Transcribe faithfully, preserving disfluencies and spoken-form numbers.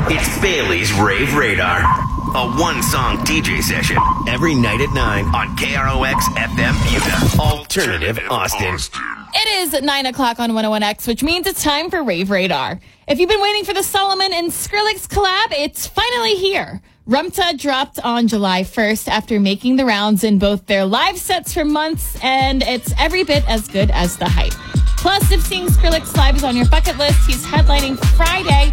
It's Bailey's Rave Radar, a one-song D J session every night at nine on K R O X F M Buda, Alternative Austin. It is nine o'clock on one oh one X, which means it's time for Rave Radar. If you've been waiting for the Solomon and Skrillex collab, it's finally here. Rumta dropped on July first after making the rounds in both their live sets for months, and it's every bit as good as the hype. Plus, if seeing Skrillex live is on your bucket list, he's headlining Friday